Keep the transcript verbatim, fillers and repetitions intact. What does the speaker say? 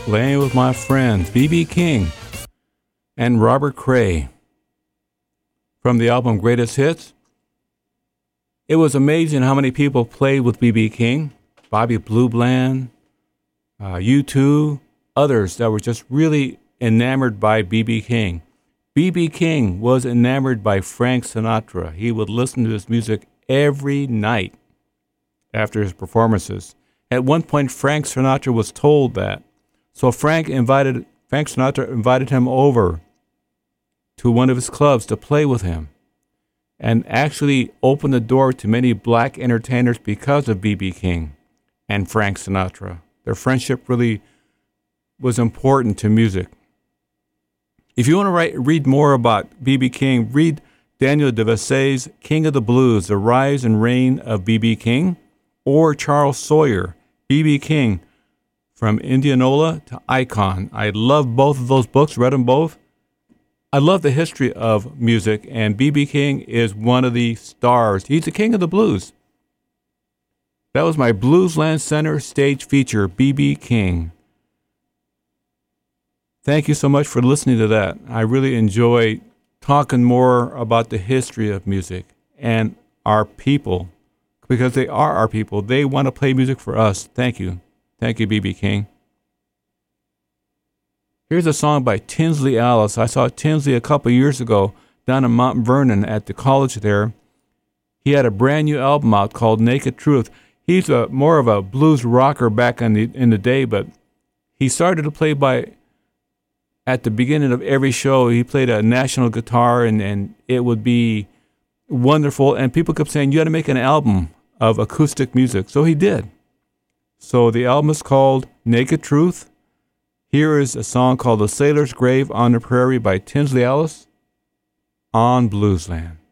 Playing with My Friends, B B. King and Robert Cray from the album Greatest Hits. It was amazing how many people played with B B. King, Bobby Blue Bland, uh, U two, others that were just really enamored by B B. King. B B. King was enamored by Frank Sinatra. He would listen to his music every night after his performances. At one point, Frank Sinatra was told that. So Frank invited Frank Sinatra invited him over to one of his clubs to play with him, and actually opened the door to many black entertainers because of B B. King and Frank Sinatra. Their friendship really was important to music. If you want to write, read more about B B. King, read Daniel Devassay's King of the Blues, The Rise and Reign of B B. King, or Charles Sawyer, B B. King, From Indianola to Icon. I love both of those books, read them both. I love the history of music, and B B. King is one of the stars. He's the king of the blues. That was my Bluesland Center stage feature, B B. King. Thank you so much for listening to that. I really enjoy talking more about the history of music and our people, because they are our people. They want to play music for us. Thank you. Thank you, B B. King. Here's a song by Tinsley Ellis. I saw Tinsley a couple years ago down in Mount Vernon at the college there. He had a brand new album out called Naked Truth. He's a more of a blues rocker back in the in the day, but he started to play by, at the beginning of every show, he played a national guitar, and, and it would be wonderful. And people kept saying, you got to make an album of acoustic music. So he did. So the album is called Naked Truth. Here is a song called The Sailor's Grave on the Prairie by Tinsley Ellis on Bluesland.